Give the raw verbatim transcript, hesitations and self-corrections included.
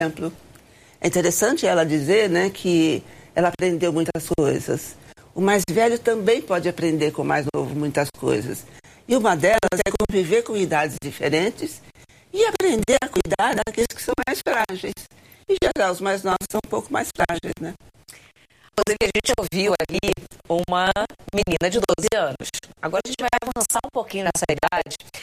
exemplo. É interessante ela dizer, né, que ela aprendeu muitas coisas. O mais velho também pode aprender com o mais novo muitas coisas. E uma delas é conviver com idades diferentes e aprender a cuidar daqueles que são mais frágeis. E já já os mais novos são um pouco mais frágeis, né? Rodrigo, a gente ouviu aqui uma menina de doze anos. Agora a gente vai avançar um pouquinho nessa idade